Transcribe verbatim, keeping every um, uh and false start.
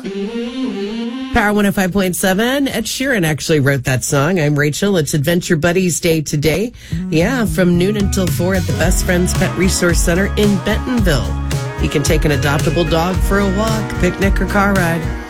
Power one oh five point seven. Ed Sheeran actually wrote that song. I'm Rachel. It's Adventure Buddies Day today. Yeah, from noon until four at the Best Friends Pet Resource Center in Bentonville. You can take an adoptable dog for a walk, picnic, or car ride.